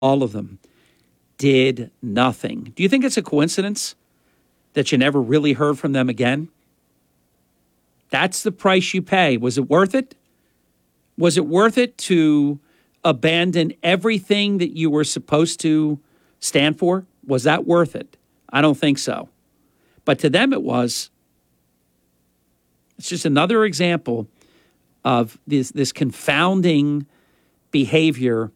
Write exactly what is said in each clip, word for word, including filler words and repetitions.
all of them, did nothing. Do you think it's a coincidence that you never really heard from them again? That's the price you pay. Was it worth it? Was it worth it to abandon everything that you were supposed to stand for? Was that worth it? I don't think so. But to them it was. It's just another example of this, this confounding behavior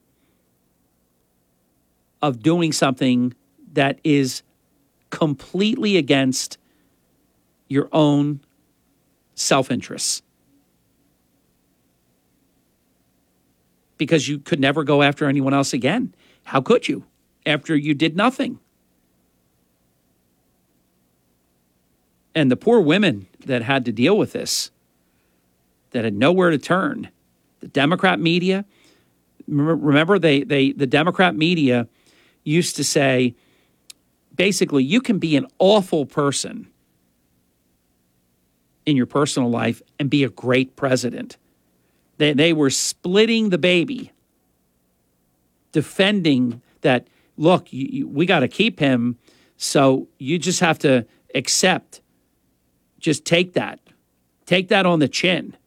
of doing something that is completely against your own self-interests. Because you could never go after anyone else again. How could you after you did nothing? And the poor women that had to deal with this, that had nowhere to turn, the Democrat media, remember they, they the Democrat media used to say, basically, you can be an awful person in your personal life and be a great president. They, they were splitting the baby, defending that, look, you, you, we got to keep him, so you just have to accept. Just take that. Take that on the chin.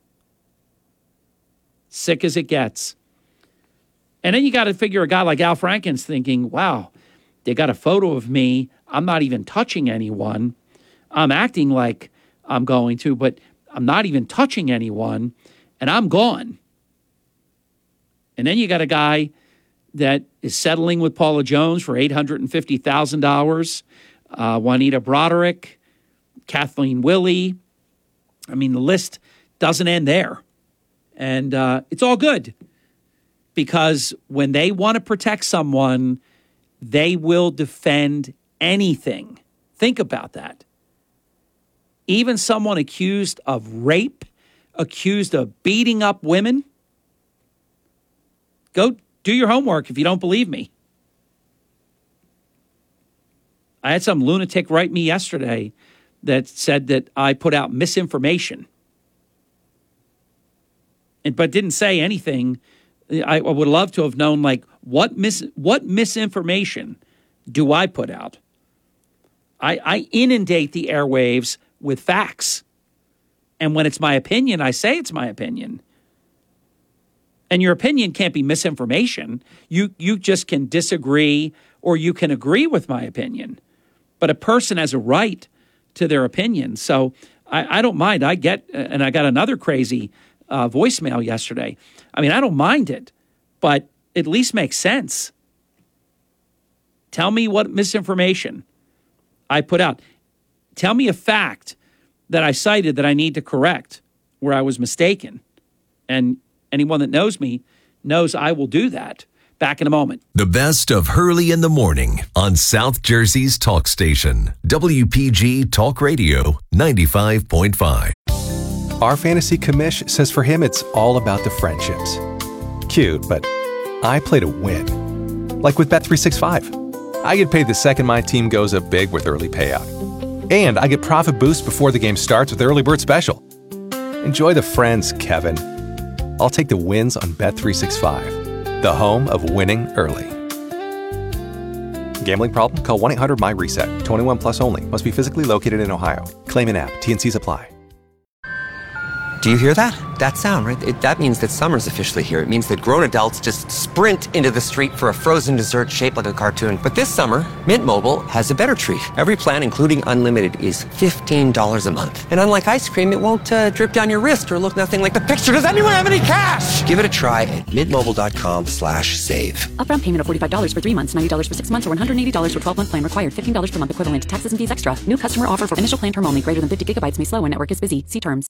Sick as it gets. And then you got to figure a guy like Al Franken's thinking, wow, they got a photo of me. I'm not even touching anyone. I'm acting like I'm going to, but I'm not even touching anyone, and I'm gone. And then you got a guy that is settling with Paula Jones for eight hundred fifty thousand dollars, uh, Juanita Broderick, Kathleen Willey. I mean, the list doesn't end there. And uh, it's all good. Because when they want to protect someone, they will defend anything. Think about that. Even someone accused of rape, accused of beating up women. Go do your homework if you don't believe me. I had some lunatic write me yesterday that said that I put out misinformation. And, but didn't say anything. I would love to have known, like, what mis what misinformation do I put out? I, I inundate the airwaves with facts. And when it's my opinion, I say it's my opinion. And your opinion can't be misinformation. You, you just can disagree or you can agree with my opinion. But a person has a right to their opinion. So I, I don't mind. I get, and I got another crazy Uh, voicemail yesterday. I mean, I don't mind it, but at least make sense. Tell me what misinformation I put out. Tell me a fact that I cited that I need to correct where I was mistaken. And anyone that knows me knows I will do that. Back in a moment. The best of Hurley in the Morning on South Jersey's talk station, W P G Talk Radio ninety-five point five. Our fantasy commish says for him it's all about the friendships. Cute, but I play to win. Like with Bet three sixty-five. I get paid the second my team goes up big with early payout. And I get profit boost before the game starts with Early Bird Special. Enjoy the friends, Kevin. I'll take the wins on Bet three sixty-five, the home of winning early. Gambling problem? Call one eight hundred M Y reset. twenty-one plus only. Must be physically located in Ohio. Claim in app. T and Cs apply. Do you hear that? That sound, right? It, that means that summer's officially here. It means that grown adults just sprint into the street for a frozen dessert shaped like a cartoon. But this summer, Mint Mobile has a better treat. Every plan, including unlimited, is fifteen dollars a month. And unlike ice cream, it won't uh, drip down your wrist or look nothing like the picture. Does anyone have any cash? Give it a try at mintmobile.com slash save. Upfront payment of forty-five dollars for three months, ninety dollars for six months, or one hundred eighty dollars for twelve-month plan required. fifteen dollars per month equivalent. Taxes and fees extra. New customer offer for initial plan term only. Greater than fifty gigabytes may slow when network is busy. See terms.